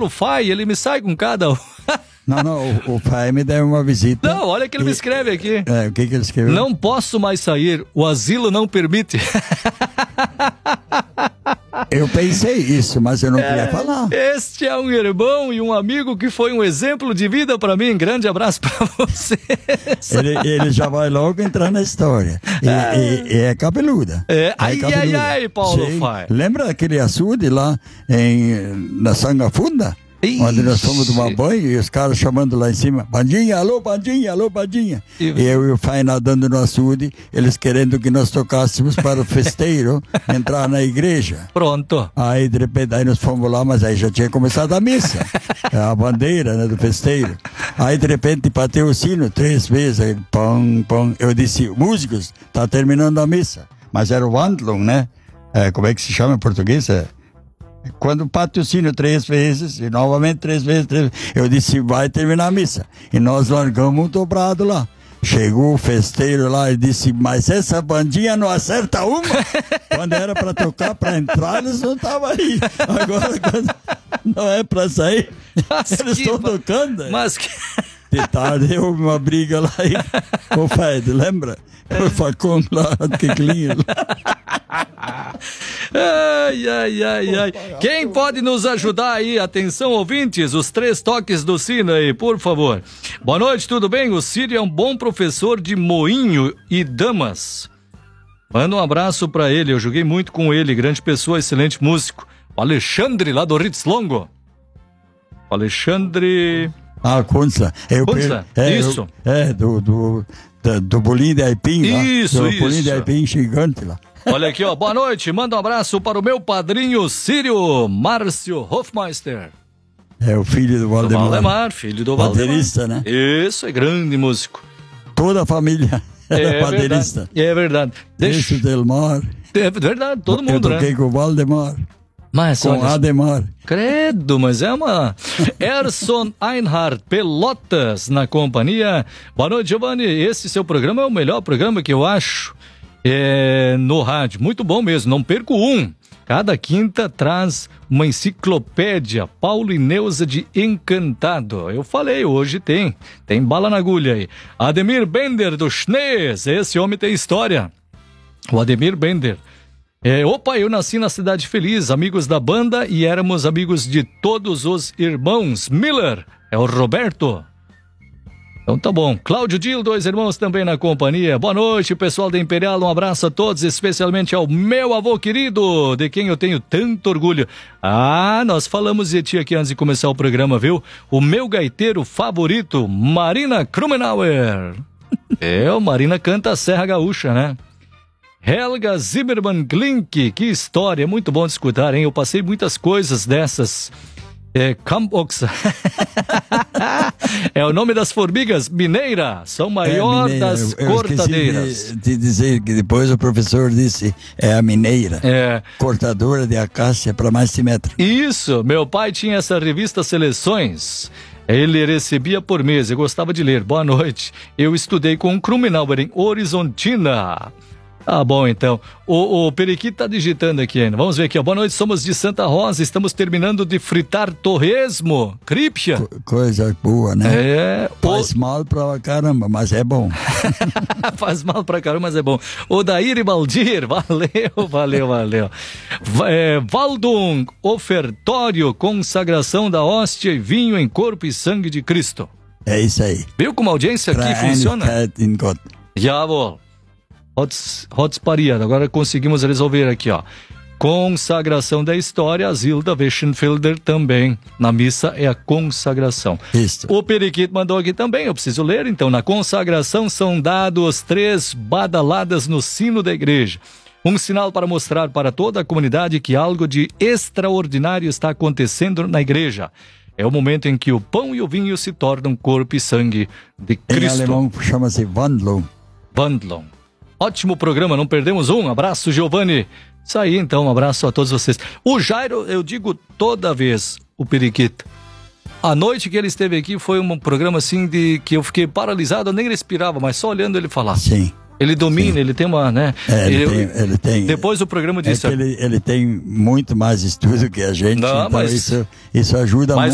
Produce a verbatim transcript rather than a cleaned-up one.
Paulo Fai, ele me sai com cada um. Não, não, o, o pai me deu uma visita. Não, olha o que ele e, me escreve aqui. É, o que que ele escreveu? Não posso mais sair, o asilo não permite. Eu pensei isso, mas eu não é, queria falar. Este é um irmão e um amigo que foi um exemplo de vida para mim. Grande abraço para você. Ele, ele já vai logo entrar na história. E é, e, e é cabeluda. É, é ai, cabeluda. ai, ai, Paulo Fai. Lembra aquele açude lá em, na Sangafunda? Ixi. Onde nós fomos tomar banho e os caras chamando lá em cima, Bandinha, alô, Bandinha, alô, Bandinha. E eu e o Fai nadando no açude, eles querendo que nós tocássemos para o festeiro entrar na igreja. Pronto. Aí de repente aí nós fomos lá, mas aí já tinha começado a missa, a bandeira, né, do festeiro. Aí de repente bateu o sino três vezes, aí, pão, pão. Eu disse, músicos, tá terminando a missa. Mas era o Wandlung, né? É, como é que se chama em português? É, quando bate o sino três vezes, e novamente três vezes, três vezes, eu disse, vai terminar a missa. E nós largamos um dobrado lá. Chegou o festeiro lá e disse, mas essa bandinha não acerta uma? Quando era para tocar, para entrar, eles não estavam aí. Agora, quando não é para sair, mas eles estão tocando. Mas que... De tarde houve uma briga lá e o Fed, lembra? O facão lá, que clinha lá. Ai, ai, ai, ai. Quem pode nos ajudar aí? Atenção, ouvintes, os três toques do sino aí, por favor. Boa noite, tudo bem? O Círio é um bom professor de moinho e damas. Manda um abraço pra ele, eu joguei muito com ele, grande pessoa, excelente músico. O Alexandre, lá do Ritz Longo. O Alexandre... Ah, Kunza. É, Kunza, é, isso. É, do, do, do, do bolinho de aipim lá. Isso, do isso. bolinho de aipim gigante lá. Olha aqui, ó, boa noite, manda um abraço para o meu padrinho Círio Márcio Hofmeister. É o filho do Valdemar. Do Valdemar, filho do Valdemar. Baterista, né? Isso, é grande músico. Toda a família era é baterista. Verdade, é verdade. Deixa... Esse Delmar. É verdade, todo mundo, né? Eu toquei né? com o Valdemar. Mas, com olha, Ademar. Credo, mas é uma... Erson Einhardt, Pelotas na companhia. Boa noite, Giovanni. Esse seu programa é o melhor programa que eu acho é, no rádio. Muito bom mesmo, não perco um. Cada quinta traz uma enciclopédia. Paulo e Neuza de Encantado. Eu falei, hoje tem. Tem bala na agulha aí. Ademir Bender do Schnees. Esse homem tem história. O Ademir Bender. É, opa, eu nasci na Cidade Feliz, amigos da banda e éramos amigos de todos os irmãos. Miller, é o Roberto. Então tá bom. Cláudio Dil, dois irmãos também na companhia. Boa noite, pessoal da Imperial, um abraço a todos, especialmente ao meu avô querido, de quem eu tenho tanto orgulho. Ah, nós falamos de ti aqui antes de começar o programa, viu? O meu gaiteiro favorito, Marina Krumenauer. É, o Marina canta a Serra Gaúcha, né? Helga Zimmermann Glink, que história, muito bom de escutar, hein? Eu passei muitas coisas dessas. É, Camboxa. É o nome das formigas, mineira, são maior é, das eu, eu cortadeiras. De, de dizer que depois o professor disse, é a mineira, é. cortadora de acácia para mais simétrico. Isso, meu pai tinha essa revista Seleções. Ele recebia por mês, eu gostava de ler. Boa noite, eu estudei com o Krumenauer em Horizontina. Tá bom, então. O, o Periquito tá digitando aqui ainda. Vamos ver aqui, ó. Boa noite, somos de Santa Rosa. Estamos terminando de fritar torresmo. Crípia. Co- coisa boa, né? É. Faz o... mal pra caramba, mas é bom. Faz mal pra caramba, mas é bom. Odair e Baldir, valeu, valeu, valeu. É, Valdung, ofertório, consagração da hóstia e vinho em corpo e sangue de Cristo. É isso aí. Viu como a audiência aqui funciona? Jawohl. Hotspariado, agora conseguimos resolver aqui, ó. Consagração da história, a Zilda Weschenfelder também. Na missa é a consagração. Isso. O Periquito mandou aqui também, eu preciso ler. Então, na consagração são dados três badaladas no sino da igreja. Um sinal para mostrar para toda a comunidade que algo de extraordinário está acontecendo na igreja. É o momento em que o pão e o vinho se tornam corpo e sangue de Cristo. Em alemão chama-se Wandlung. Wandlung. Ótimo programa, não perdemos um. Abraço, Giovanni. Isso aí, então, um abraço a todos vocês. O Jairo, eu digo toda vez, o Periquito. A noite que ele esteve aqui foi um programa assim de que eu fiquei paralisado, eu nem respirava, mas só olhando ele falar. Sim. Ele domina, sim. ele tem uma, né? É, ele, ele, tem, ele tem. Depois do programa disse. É que ele, ele tem muito mais estudo que a gente, não, então mas, isso, isso ajuda mas muito.